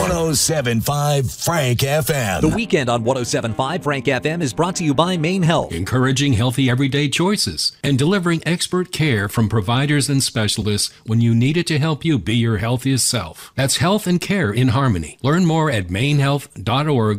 107.5 Frank FM. The weekend on 107.5 Frank FM is brought to you by Maine Health. Encouraging healthy everyday choices and delivering expert care from providers and specialists when you need it to help you be your healthiest self. That's health and care in harmony. Learn more at mainehealth.org